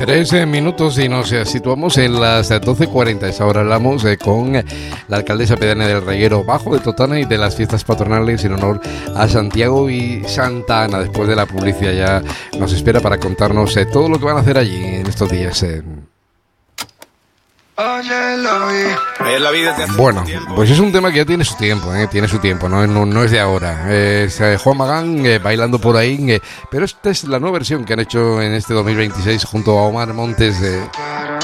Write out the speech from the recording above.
13 minutos y nos situamos en las 12:40. Ahora hablamos con la alcaldesa pedánea del Reguero Bajo de Totana y de las fiestas patronales en honor a Santiago y Santa Ana. Después de la publicidad ya nos espera para contarnos todo lo que van a hacer allí en estos días. Bueno, pues es un tema que ya tiene su tiempo, no es de ahora. Es Juan Magán bailando por ahí, pero esta es la nueva versión que han hecho en este 2026 junto a Omar Montes